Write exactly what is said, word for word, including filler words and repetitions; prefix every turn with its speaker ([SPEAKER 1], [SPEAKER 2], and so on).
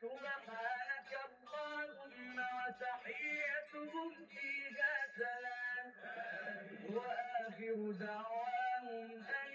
[SPEAKER 1] سبحانك اللهم وتحيتهم فيها سلام وآخر دعواهم أن